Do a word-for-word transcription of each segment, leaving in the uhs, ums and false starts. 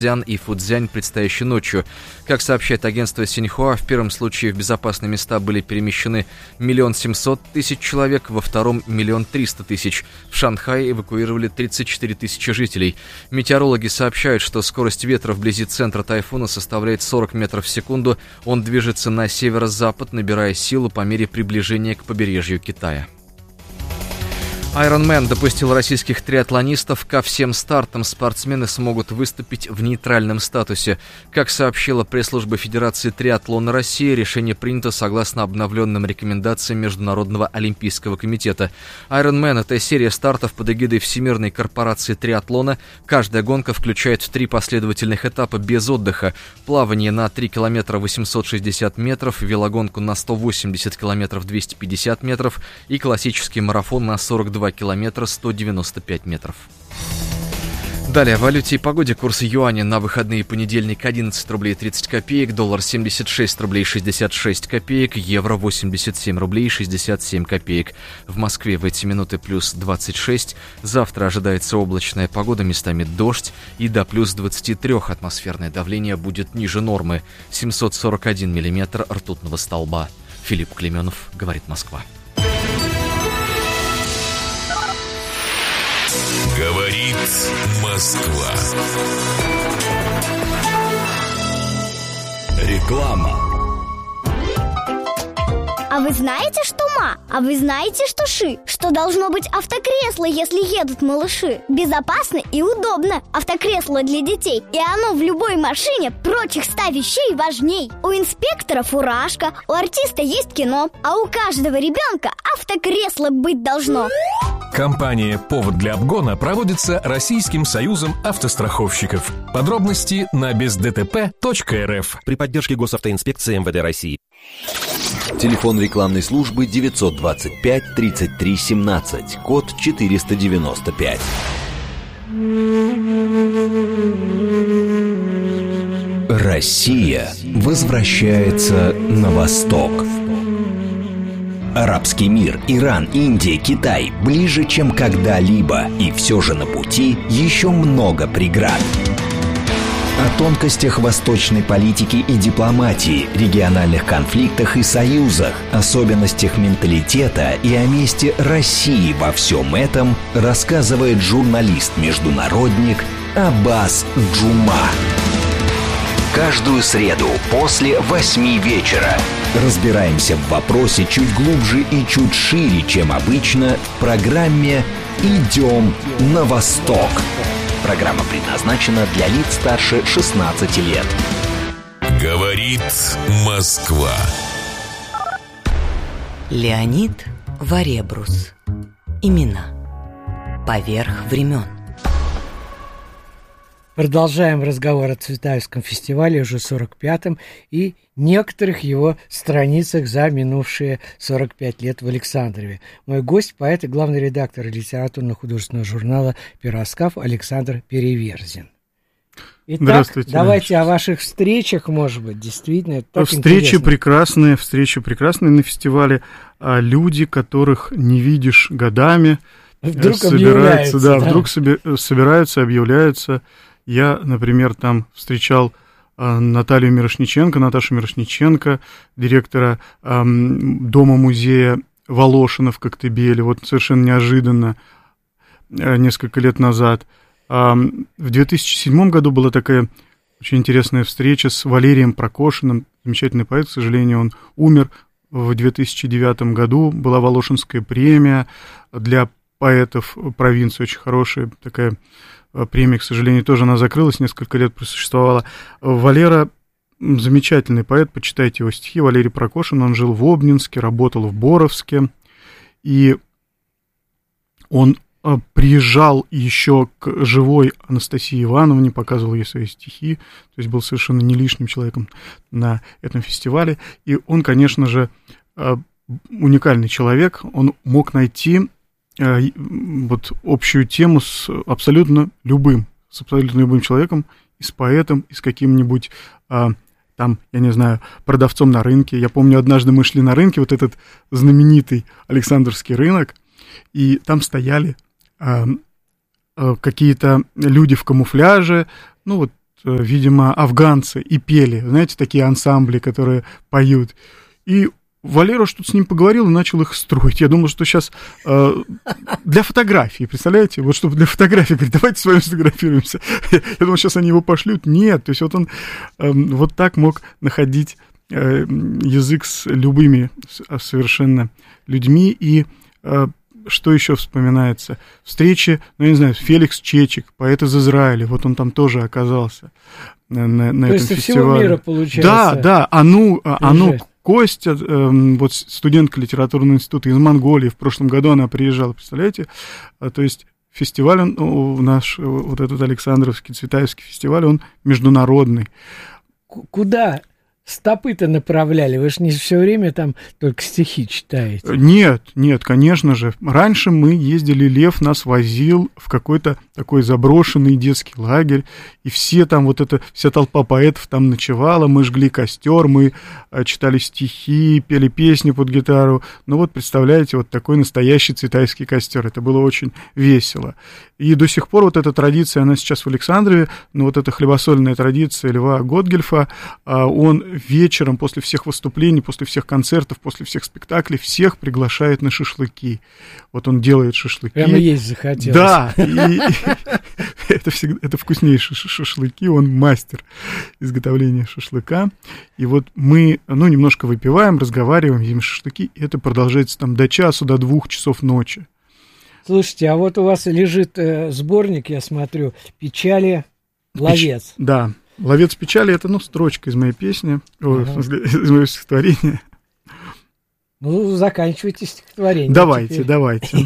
и Фудзянь предстоящей ночью. Как сообщает агентство Синьхуа, в первом случае в безопасные места были перемещены миллион семьсот тысяч человек, во втором – миллион триста тысяч. В Шанхае эвакуировали тридцать четыре тысячи жителей. Метеорологи сообщают, что скорость ветра вблизи центра тайфуна составляет сорок метров в секунду. Он движется на северо-запад, набирая силу по мере приближения к побережью Китая. Ironman допустил российских триатлонистов ко всем стартам. Спортсмены смогут выступить в нейтральном статусе. Как сообщила пресс-служба Федерации триатлона России, решение принято согласно обновленным рекомендациям Международного олимпийского комитета. Ironman – это серия стартов под эгидой Всемирной корпорации триатлона. Каждая гонка включает три последовательных этапа без отдыха. Плавание на три километра восемьсот шестьдесят метров, велогонку на сто восемьдесят километров двести пятьдесят метров и классический марафон на сорок два километра сто девяносто пять метров. Далее, в валюте и погоде. Курс юаня на выходные: понедельник одиннадцать рублей тридцать копеек, доллар семьдесят шесть рублей шестьдесят шесть копеек, евро восемьдесят семь рублей шестьдесят семь копеек. В Москве в эти минуты плюс двадцать шесть. Завтра ожидается облачная погода, местами дождь, и до плюс двадцать три. Атмосферное давление будет ниже нормы. семьсот сорок один миллиметр ртутного столба. Филипп Клеменов, говорит Москва. Говорит Москва. Реклама. А вы знаете, что ма? А вы знаете, что ши? Что должно быть автокресло, если едут малыши? Безопасно и удобно. Автокресло для детей. И оно в любой машине прочих ста вещей важней. У инспектора фуражка, у артиста есть кино, а у каждого ребенка автокресло быть должно. Компания «Повод для обгона» проводится Российским союзом автостраховщиков. Подробности на без дэ тэ пэ точка эр эф. При поддержке Госавтоинспекции эм вэ дэ России. Телефон рекламной службы девятьсот двадцать пять тридцать три семнадцать, код четыреста девяносто пять. Россия возвращается на восток. Арабский мир, Иран, Индия, Китай ближе, чем когда-либо. И все же на пути еще много преград. О тонкостях восточной политики и дипломатии, региональных конфликтах и союзах, особенностях менталитета и о месте России во всем этом рассказывает журналист-международник Аббас Джума. Каждую среду после восьми вечера разбираемся в вопросе чуть глубже и чуть шире, чем обычно, в программе «Идем на восток». Программа предназначена для лиц старше шестнадцати лет. Говорит Москва. Леонид Варебрус. Имена. Поверх времен. Продолжаем разговор о Цветаевском фестивале, уже сорок пятом, и некоторых его страницах за минувшие сорок пять лет в Александрове. Мой гость — поэт и главный редактор литературно-художественного журнала «Пироскав» Александр Переверзин. Итак, Здравствуйте. Давайте о ваших встречах, может быть, действительно. Это так встречи интересно. прекрасные, встречи прекрасные на фестивале. А люди, которых не видишь годами, вдруг собираются, да, да. вдруг соби- собираются, объявляются. Я, например, там встречал э, Наталью Мирошниченко, Наташу Мирошниченко, директора э, дома-музея Волошина в Коктебеле, вот совершенно неожиданно, э, несколько лет назад. Э, в две тысячи седьмом году была такая очень интересная встреча с Валерием Прокошиным, замечательный поэт, к сожалению, он умер в две тысячи девятом году, была Волошинская премия для поэтов провинции, очень хорошая такая премия, к сожалению, тоже она закрылась, несколько лет просуществовала. Валера замечательный поэт, почитайте его стихи. Валерий Прокошин, он жил в Обнинске, работал в Боровске, и он приезжал еще к живой Анастасии Ивановне, показывал ей свои стихи, то есть был совершенно не лишним человеком на этом фестивале. И он, конечно же, уникальный человек, он мог найти вот общую тему с абсолютно любым, с абсолютно любым человеком, и с поэтом, и с каким-нибудь, а, там, я не знаю, продавцом на рынке. Я помню, однажды мы шли на рынке, вот этот знаменитый Александровский рынок, и там стояли а, а, какие-то люди в камуфляже, ну вот видимо, афганцы и пели, знаете, такие ансамбли, которые поют. И Валера что-то с ним поговорил и начал их строить. Я думал, что сейчас э, для фотографии, представляете? Вот чтобы для фотографии, говорит, давайте с вами сфотографируемся. Я думал, сейчас они его пошлют. Нет, то есть вот он э, вот так мог находить э, язык с любыми совершенно людьми. И э, что еще вспоминается? Встречи, ну, я не знаю, Феликс Чечик, поэт из Израиля, вот он там тоже оказался на, на, на то этом есть фестивале. Всего мира, получается. Да, да, Ану, Ану Костя, э, вот студентка литературного института из Монголии, в прошлом году она приезжала, представляете? А, то есть фестиваль, он, наш вот этот Александровский, Цветаевский фестиваль, он международный. Куда стопы-то направляли? Вы же не все время там только стихи читаете. Нет, нет, конечно же. Раньше мы ездили, Лев нас возил в какой-то такой заброшенный детский лагерь, и все там, вот эта вся толпа поэтов там ночевала, мы жгли костер, мы а, читали стихи, пели песни под гитару. Ну вот, представляете, вот такой настоящий цветаевский костер. Это было очень весело. И до сих пор вот эта традиция, она сейчас в Александрове, но вот эта хлебосольная традиция Льва Готгельфа, а, он вечером после всех выступлений, после всех концертов, после всех спектаклей всех приглашает на шашлыки. Вот он делает шашлыки. Прямо есть захотелось. Да, это всегда это вкуснейшие шашлыки, он мастер изготовления шашлыка. И вот мы, ну, немножко выпиваем, разговариваем, едим шашлыки, и это продолжается там до часу, до двух часов ночи. Слушайте, а вот у вас лежит э, сборник, я смотрю, «Печали ловец». Печ... Да. «Ловец печали» — это, ну, строчка из моей песни, ага. О, в смысле, из моего стихотворения. Ну, заканчивайте стихотворение. Давайте, теперь. давайте.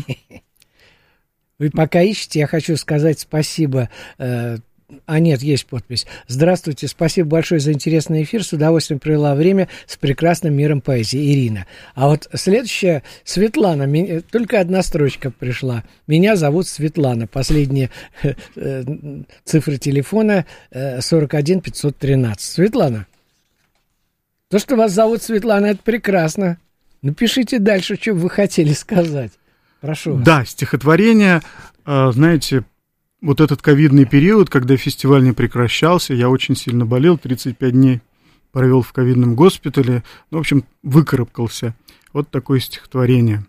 Вы пока ищете, я хочу сказать спасибо. Э, а нет, есть подпись. Здравствуйте, спасибо большое за интересный эфир. С удовольствием провела время с прекрасным миром поэзии. Ирина. А вот следующая, Светлана. Ми... Только одна строчка пришла. Меня зовут Светлана. Последние э, цифры телефона э, сорок один пятьсот тринадцать. Светлана. То, что вас зовут Светлана, это прекрасно. Напишите дальше, что вы хотели сказать. Прошу вас. Да, стихотворение, знаете, вот этот ковидный период, когда фестиваль не прекращался, я очень сильно болел, тридцать пять дней провел в ковидном госпитале, ну, в общем, выкарабкался. Вот такое стихотворение.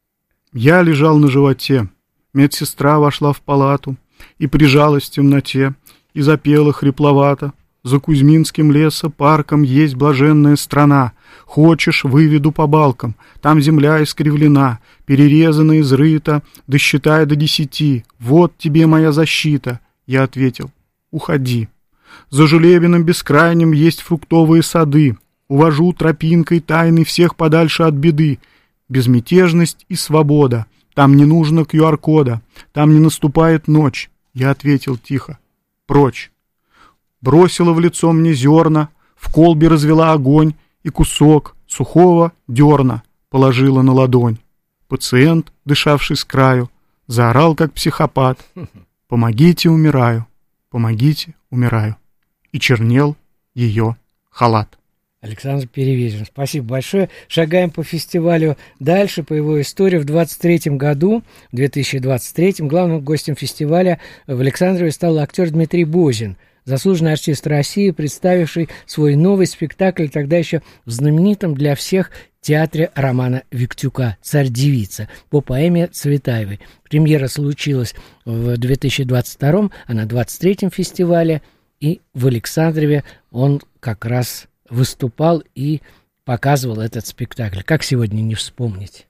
Я лежал на животе, медсестра вошла в палату и прижалась в темноте, и запела хрипловато. За Кузьминским лесопарком есть блаженная страна. Хочешь, выведу по балкам, там земля искривлена, перерезана, изрыта, досчитай до десяти. Вот тебе моя защита. Я ответил: уходи. За Жулебиным бескрайним есть фруктовые сады. Увожу тропинкой тайны всех подальше от беды. Безмятежность и свобода. Там не нужно ку ар-кода. Там не наступает ночь. Я ответил тихо: прочь. Бросила в лицо мне зерна, в колбе развела огонь и кусок сухого дерна положила на ладонь. Пациент, дышавший с краю, заорал, как психопат: «Помогите, умираю, помогите, умираю». И чернел ее халат. Александр Перевезин, спасибо большое. Шагаем по фестивалю дальше, по его истории. В двадцать третьем году, в две тысячи двадцать третьем, главным гостем фестиваля в Александрове стал актер Дмитрий Бозин, заслуженный артист России, представивший свой новый спектакль тогда еще в знаменитом для всех театре Романа Виктюка «Царь-девица» по поэме Цветаевой. Премьера случилась в две тысячи двадцать втором, а на двадцать третьем фестивале, и в Александрове он как раз выступал и показывал этот спектакль. Как сегодня не вспомнить?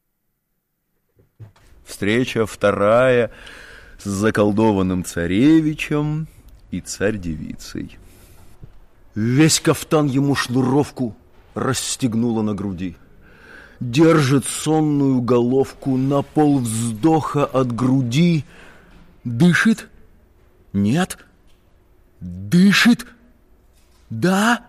Встреча вторая с заколдованным царевичем и царь-девицей. Весь кафтан ему шнуровку расстегнула на груди. Держит сонную головку на полвздоха от груди. Дышит? Нет? Дышит? Да?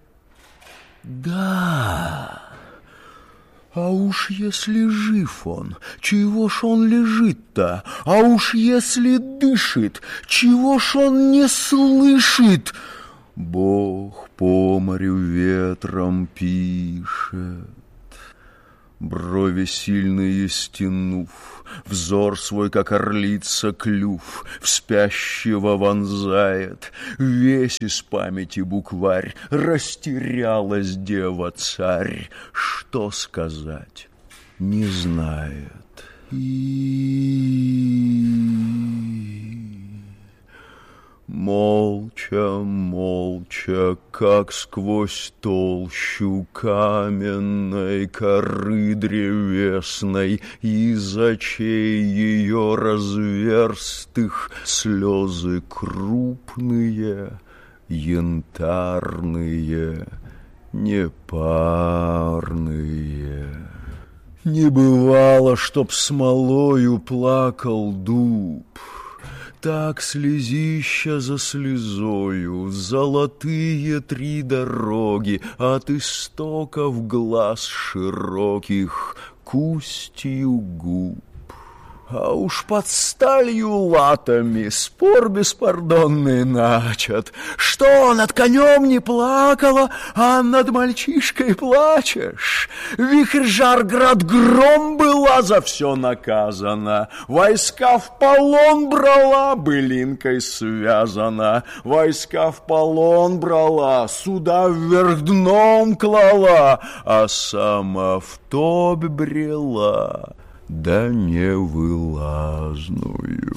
Да. А уж если жив он, чего ж он лежит-то? А уж если дышит, чего ж он не слышит? Бог по морю ветром пишет. Брови сильные стянув, взор свой, как орлица, клюв, в спящего вонзает. Весь из памяти букварь, растерялась дева-царь. Что сказать, не знает. И... Молча, молча, как сквозь толщу каменной коры древесной, из очей ее разверстых слезы крупные, янтарные, непарные. Не бывало, чтоб смолою плакал дуб. Так слезища за слезою, золотые три дороги от истоков глаз широких к устью губ. А уж под сталью латами спор беспардонный начат. Что, над конем не плакала, а над мальчишкой плачешь? Вихрь, жар, град, гром была за все наказана. Войска в полон брала, былинкой связана. Войска в полон брала, суда вверх дном клала, а сама в топь брела, да невылазную.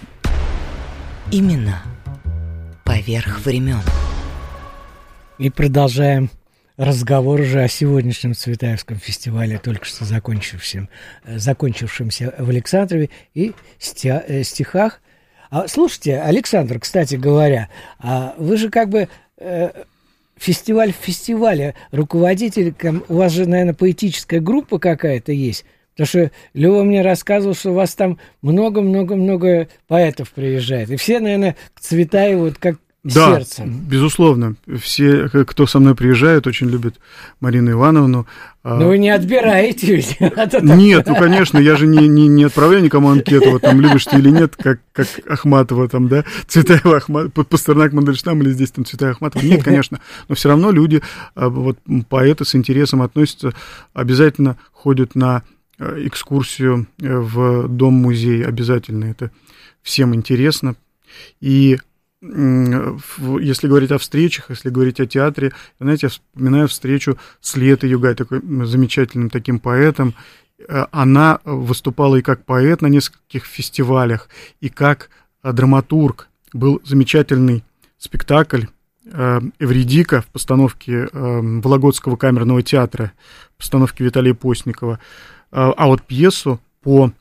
Именно поверх времен. И продолжаем разговор уже о сегодняшнем Цветаевском фестивале, только что закончившемся, закончившемся в Александрове, и стихах. А, слушайте, Александр, кстати говоря, а вы же как бы э, фестиваль в фестивале, руководитель, у вас же, наверное, поэтическая группа какая-то есть. Потому что Лёва мне рассказывал, что у вас там много-много-много поэтов приезжает. И все, наверное, к Цветаеву вот как да, сердцем. Безусловно. Все, кто со мной приезжают, очень любят Марину Ивановну. Но вы не отбираете ведь? Нет, ну, конечно, я же не, не, не отправляю никому анкету, вот, там, любишь ты или нет, как, как Ахматова, там, да, Цветаева, Ахматова, Пастернак, Мандельштам, или здесь там Цветаева, Ахматова. Нет, конечно, но все равно люди, вот, поэты с интересом относятся, обязательно ходят на экскурсию в дом-музей, обязательно, это всем интересно. И если говорить о встречах, если говорить о театре, знаете, я вспоминаю встречу с Летой Югай, такой замечательным таким поэтом. Она выступала и как поэт на нескольких фестивалях, и как драматург. Был замечательный спектакль «Эвридика» в постановке Вологодского камерного театра, в постановке Виталия Постникова. А вот пьесу по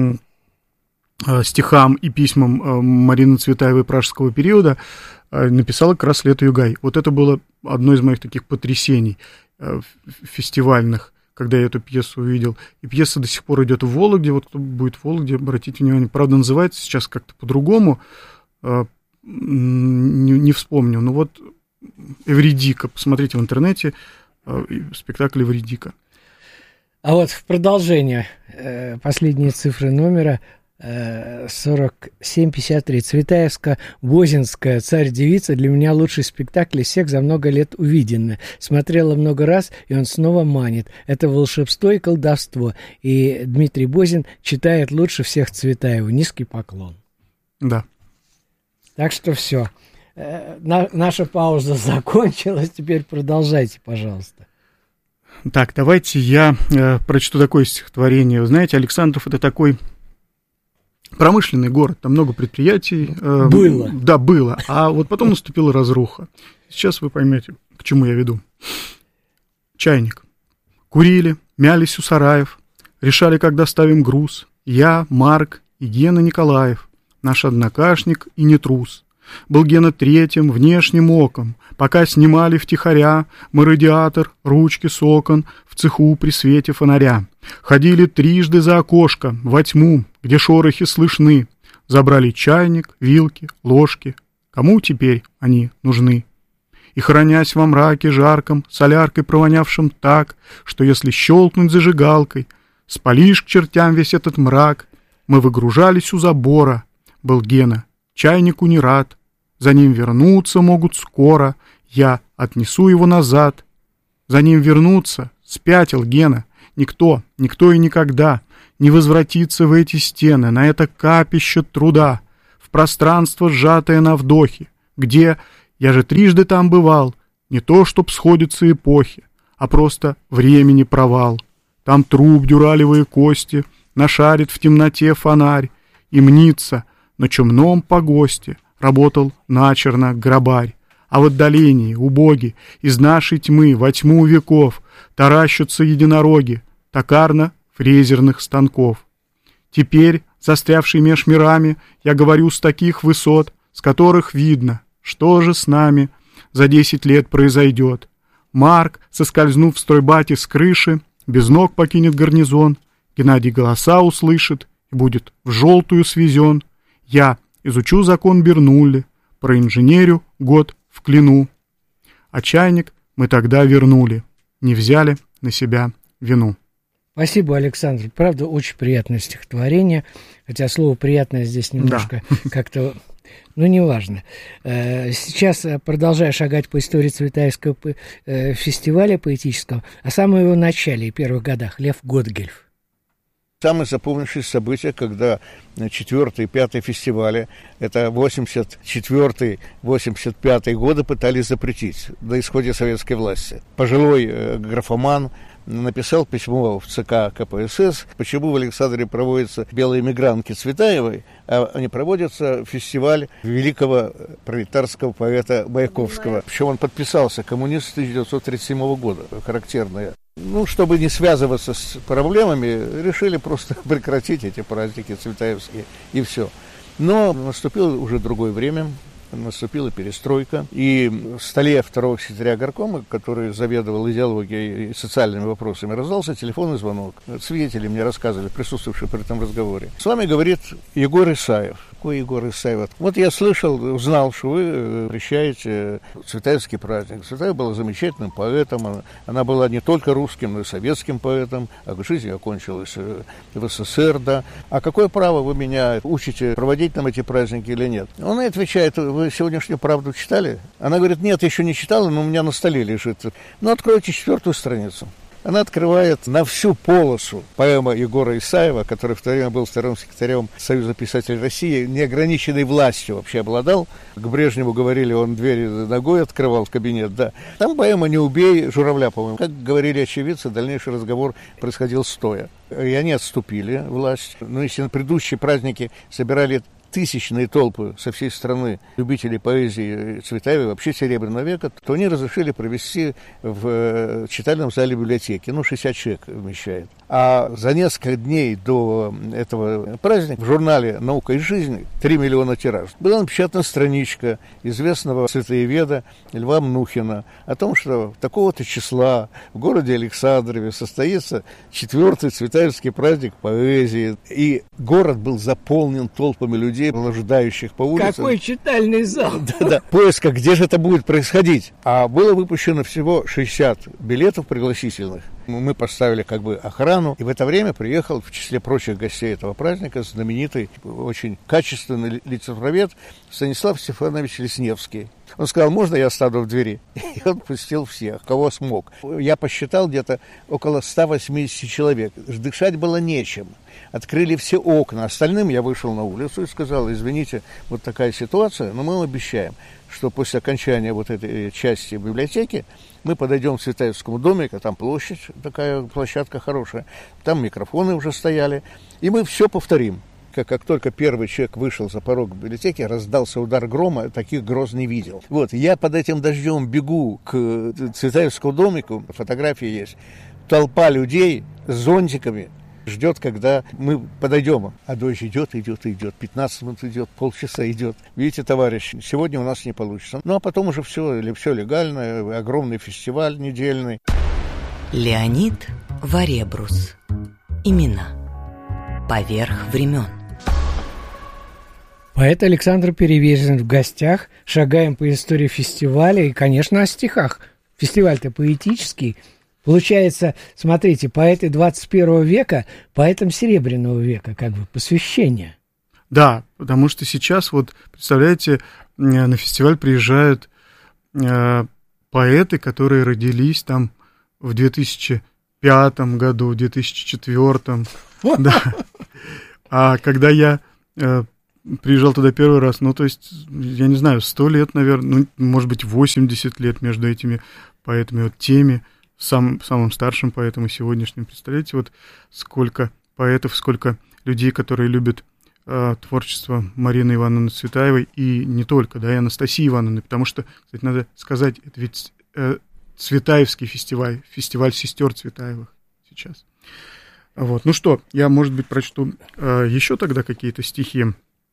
стихам и письмам Марины Цветаевой пражского периода написала как раз Лета Югай. Вот это было одно из моих таких потрясений фестивальных, когда я эту пьесу увидел. И пьеса до сих пор идет в Вологде. Вот кто будет в Вологде, обратите внимание. Правда, называется сейчас как-то по-другому. Не, не вспомню. Но вот «Эвридика». Посмотрите в интернете спектакль «Эвридика». А вот в продолжение э, последние цифры номера э, сорок семь пятьдесят три. Цветаевско-Возинская «Царь-девица» для меня лучший спектакль из всех за много лет увиденный. Смотрела много раз, и он снова манит. Это волшебство и колдовство. И Дмитрий Бозин читает лучше всех Цветаеву. Низкий поклон. Да. Так что все. Э, на, наша пауза закончилась. Теперь продолжайте, пожалуйста. Так, давайте я э, прочту такое стихотворение. Вы знаете, Александров — это такой промышленный город, там много предприятий. Э, было. Да, было. А вот потом наступила разруха. Сейчас вы поймете, к чему я веду. Чайник. Курили, мялись у сараев, решали, как доставим груз. Я, Марк и Гена Николаев, наш однокашник и не трус. Был Гена третьим внешним оком, пока снимали втихаря мы радиатор, ручки с окон в цеху при свете фонаря. Ходили трижды за окошко во тьму, где шорохи слышны. Забрали чайник, вилки, ложки. Кому теперь они нужны? И, хранясь во мраке жарком, соляркой провонявшим так, что если щелкнуть зажигалкой, спалишь к чертям весь этот мрак. Мы выгружались у забора. Был Гена, чайнику не рад. За ним вернуться могут скоро, я отнесу его назад. За ним вернуться, спятил Гена, Никто, никто и никогда не возвратится в эти стены, на это капище труда, в пространство, сжатое на вдохе, где, я же трижды там бывал, не то чтоб сходятся эпохи, а просто времени провал. Там труп, дюралевые кости, нашарит в темноте фонарь, и мнится, на чумном погосте работал начерно грабарь. А в отдалении, убоги, из нашей тьмы во тьму веков таращатся единороги, токарно-фрезерных станков. Теперь, застрявший меж мирами, я говорю с таких высот, с которых видно, что же с нами за десять лет произойдет. Марк, соскользнув в стройбате с крыши, без ног покинет гарнизон, Геннадий голоса услышит и будет в желтую свезен. Я изучу закон Бернулли, проинженерю год вкляну. А чайник мы тогда вернули, не взяли на себя вину. Спасибо, Александр. Правда, очень приятное стихотворение, хотя слово «приятное» здесь немножко да. как-то, ну, неважно. Сейчас, продолжая шагать по истории Цветаевского фестиваля поэтического, о самом его начале и первых годах, Лев Готгельф. Самое запомнившееся событие, когда четвертый и пятый фестивали, это восемьдесят четвёртый — восемьдесят пятый годы, пытались запретить на исходе советской власти. Пожилой э, графоман написал письмо в ЦК КПСС, почему в Александре проводятся белые мигрантки Цветаевой, а не проводится фестиваль великого пролетарского поэта Маяковского. Причем он подписался, коммунист тысяча девятьсот тридцать седьмого года, характерное. Ну, чтобы не связываться с проблемами, решили просто прекратить эти праздники цветаевские, и все. Но наступило уже другое время, наступила перестройка, и в столе второго секретаря горкома, который заведовал идеологией и социальными вопросами, раздался телефонный звонок. Свидетели мне рассказывали, присутствовавшие при этом разговоре. С вами говорит Егор Исаев. Какой Егор Исаев? Вот я слышал, узнал, что вы прощаете Цветаевский праздник. Цветаева была замечательным поэтом, она была не только русским, но и советским поэтом, а жизнь окончилась в СССР, да. А какое право вы меня учите проводить нам эти праздники или нет? Он и отвечает: вы сегодняшнюю правду читали? Она говорит: нет, еще не читала, но у меня на столе лежит. Ну, откройте четвертую страницу. Она открывает на всю полосу поэма Егора Исаева, который в то время был вторым секретарем Союза писателей России, неограниченной властью вообще обладал. К Брежневу говорили, он двери ногой открывал в кабинет, да. Там поэма «Не убей журавля», по-моему. Как говорили очевидцы, дальнейший разговор происходил стоя. И они отступили, власть. Но если на предыдущие праздники собирали тысячные толпы со всей страны любителей поэзии Цветаевой, вообще Серебряного века, то они разрешили провести в читальном зале библиотеки. Ну, шестьдесят человек вмещает. А за несколько дней до этого праздника в журнале «Наука и жизнь» три миллиона тираж. Была напечатана страничка известного цветаеведа Льва Мнухина о том, что такого-то числа в городе Александрове состоится четвертый Цветаевский праздник поэзии. И город был заполнен толпами людей, блуждающих по улицам. Какой читальный зал! Да-да, поиска, где же это будет происходить. А было выпущено всего шестьдесят билетов пригласительных. Мы поставили как бы охрану, и в это время приехал, в числе прочих гостей этого праздника, знаменитый, очень качественный литературовед Станислав Стефанович Лесневский. Он сказал: можно я остану в двери? И он пустил всех, кого смог. Я посчитал, где-то около ста восьмидесяти человек. Дышать было нечем. Открыли все окна. Остальным я вышел на улицу и сказал: извините, вот такая ситуация, но мы вам обещаем, что после окончания вот этой части библиотеки мы подойдем к Цветаевскому домику, там площадь, такая площадка хорошая, там микрофоны уже стояли, и мы все повторим. Как, как только первый человек вышел за порог библиотеки, раздался удар грома, таких гроз не видел. Вот, я под этим дождем бегу к Цветаевскому домику, фотографии есть, толпа людей с зонтиками ждет, когда мы подойдем. А дождь идет, идет, идет, пятнадцать минут идет, полчаса идет. Видите, товарищ, сегодня у нас не получится. Ну, а потом уже все, или все легально, огромный фестиваль недельный. Леонид Варебрус. Имена. Поверх времен. Поэт Александр Переверзин в гостях. Шагаем по истории фестиваля и, конечно, о стихах. Фестиваль-то поэтический. Получается, смотрите, поэты двадцать первого века, поэтам Серебряного века, как бы посвящение. Да, потому что сейчас, вот, представляете, на фестиваль приезжают э, поэты, которые родились там в две тысячи пятом году, в две тысячи четвёртом. Да. А когда я э, приезжал туда первый раз, ну, то есть, я не знаю, сто лет, наверное, ну, может быть, восемьдесят лет между этими поэтами, вот теми, сам, самым старшим поэтом и сегодняшним. Представляете, вот сколько поэтов, сколько людей, которые любят э, творчество Марины Ивановны Цветаевой, и не только, да, и Анастасии Ивановны, потому что, кстати, надо сказать, это ведь э, Цветаевский фестиваль, фестиваль сестер Цветаевых сейчас. Вот. Ну что, я, может быть, прочту э, еще тогда какие-то стихи.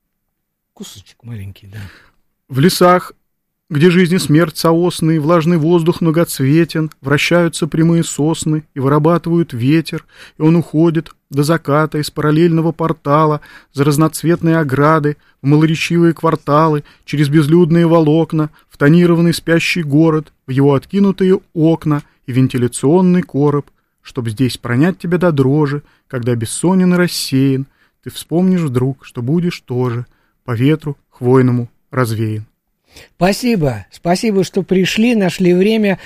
Кусочек маленький, да. В лесах, где жизнь и смерть соосны, влажный воздух многоцветен, вращаются прямые сосны и вырабатывают ветер, и он уходит до заката из параллельного портала за разноцветные ограды, в малоречивые кварталы, через безлюдные волокна, в тонированный спящий город, в его откинутые окна и вентиляционный короб, чтоб здесь пронять тебя до дрожи, когда бессонен и рассеян, ты вспомнишь вдруг, что будешь тоже по ветру хвойному развеян. Спасибо, спасибо, что пришли, нашли время.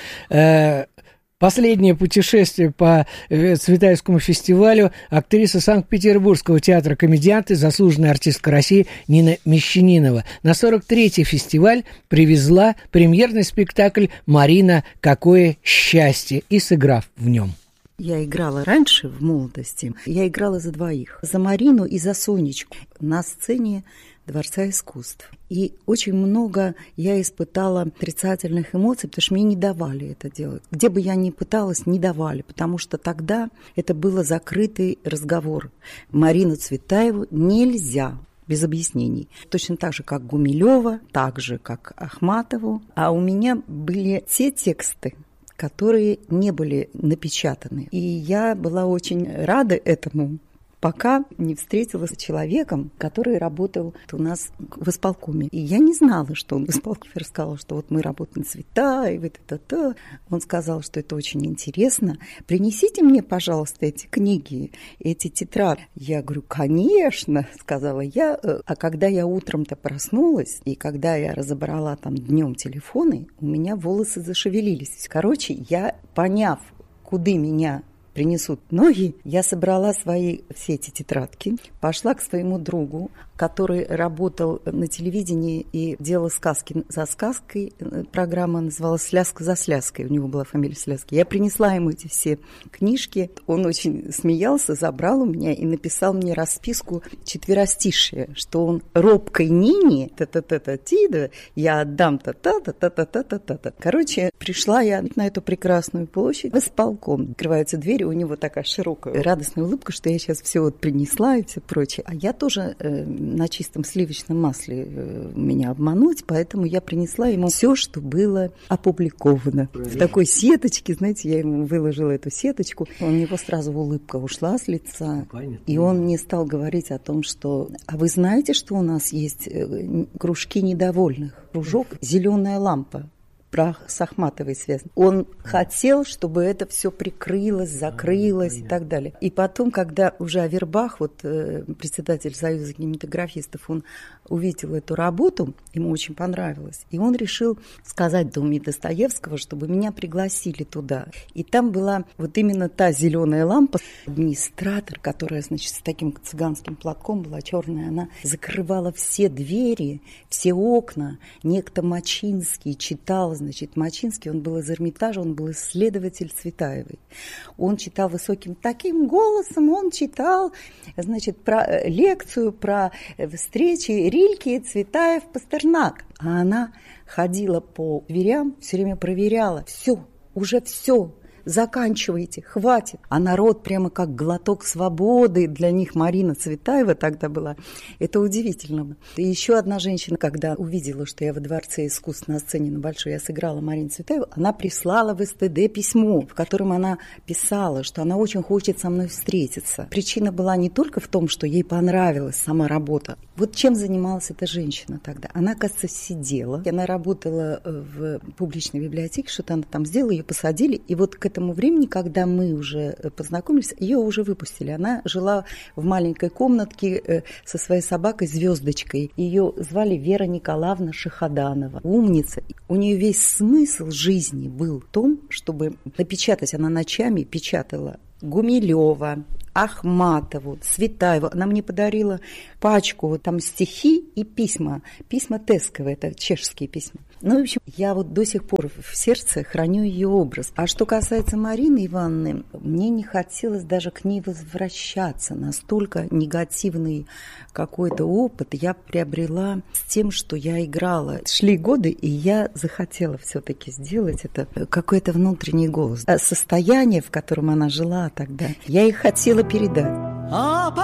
Последнее путешествие по Цветаевскому фестивалю актриса Санкт-Петербургского театра комедианты, заслуженная артистка России Нина Мещанинова. На сорок третий фестиваль привезла премьерный спектакль «Марина, какое счастье!» и сыграв в нем. Я играла раньше, в молодости, я играла за двоих, за Марину и за Сонечку на сцене Дворца искусств. И очень много я испытала отрицательных эмоций, потому что мне не давали это делать. Где бы я ни пыталась, не давали, потому что тогда это был закрытый разговор. Марину Цветаеву нельзя, без объяснений. Точно так же, как Гумилева, так же, как Ахматову. А у меня были те тексты, которые не были напечатаны. И я была очень рада этому, пока не встретилась с человеком, который работал у нас в исполкоме. И я не знала, что он в исполкоме. Рассказал, что вот мы работаем Цветаевой, та-та-та. Он сказал, что это очень интересно. Принесите мне, пожалуйста, эти книги, эти тетради. Я говорю, конечно, сказала я. А когда я утром-то проснулась, и когда я разобрала там днем телефоны, у меня волосы зашевелились. Короче, я, поняв, куда меня принесут ноги, я собрала свои все эти тетрадки, пошла к своему другу, который работал на телевидении и делал сказки за сказкой. Программа называлась «Сляска за сляской». У него была фамилия Сляски. Я принесла ему эти все книжки. Он очень смеялся, забрал у меня и написал мне расписку четверостишие, что он робкой Нине, та-та-та-та-ти-да, я отдам та-та-та-та-та-та-та-та. Короче, пришла я на эту прекрасную площадь, в исполком. Открываются двери, у него такая широкая радостная улыбка, что я сейчас все вот принесла и все прочее. А я тоже э, на чистом сливочном масле э, меня обмануть, поэтому я принесла ему все, что было опубликовано. В такой сеточке, знаете, я ему выложила эту сеточку, у него сразу улыбка ушла с лица, и он мне стал говорить о том, что, а вы знаете, что у нас есть кружки недовольных? Кружок «Зеленая лампа». Про с Ахматовой связано. Он хотел, чтобы это все прикрылось, закрылось а, и так далее. И потом, когда уже Авербах, вот э, председатель Союза кинематографистов, он увидел эту работу, ему очень понравилось, и он решил сказать Доме Достоевского, чтобы меня пригласили туда. И там была вот именно та зеленая лампа. Администратор, которая, значит, с таким цыганским платком была черная, она закрывала все двери, все окна. Некто Мачинский читал, значит, Мачинский, он был из Эрмитажа, он был исследователь Цветаевой. Он читал высоким таким голосом, он читал, значит, про лекцию про встречи Рильке, Цветаев, Пастернак. А она ходила по дверям, все время проверяла. Все, уже все. Заканчивайте, хватит. А народ прямо как глоток свободы. Для них Марина Цветаева тогда была. Это удивительно. И еще одна женщина, когда увидела, что я во Дворце искусств на сцене на Большой, я сыграла Марину Цветаеву, она прислала в СТД письмо, в котором она писала, что она очень хочет со мной встретиться. Причина была не только в том, что ей понравилась сама работа. Вот чем занималась эта женщина тогда? Она, кажется, сидела. Она работала в публичной библиотеке, что-то она там сделала, ее посадили. И вот к этому времени, когда мы уже познакомились, ее уже выпустили. Она жила в маленькой комнатке со своей собакой Звездочкой. Ее звали Вера Николаевна Шахаданова. Умница. У нее весь смысл жизни был в том, чтобы напечатать. Она ночами печатала Гумилева, Ахматову, Цветаеву. Она мне подарила пачку, вот там стихи и письма. Письма Тесковые, это чешские письма. Ну, в общем, я вот до сих пор в сердце храню ее образ. А что касается Марины Ивановны, мне не хотелось даже к ней возвращаться. Настолько негативный какой-то опыт я приобрела с тем, что я играла. Шли годы, и я захотела все-таки сделать это. Какой-то внутренний голос. Состояние, в котором она жила тогда, я и хотела передать.